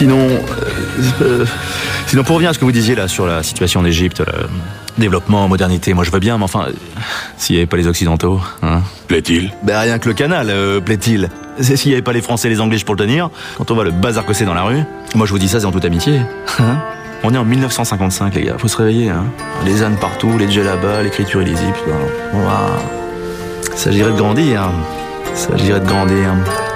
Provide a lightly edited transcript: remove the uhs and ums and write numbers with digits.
Sinon, pour revenir à ce que vous disiez là sur la situation en Égypte, développement, modernité, moi je veux bien, mais enfin, s'il n'y avait pas les Occidentaux, hein. Plaît-il? Ben rien que le canal, plaît-il. C'est s'il n'y avait pas les Français et les Anglais pour le tenir, quand on voit le bazar que c'est dans la rue, moi je vous dis ça, c'est en toute amitié. Hein. On est en 1955, les gars, faut se réveiller. Hein. Les ânes partout, les djellabas, l'écriture illisible. Il s'agirait de grandir.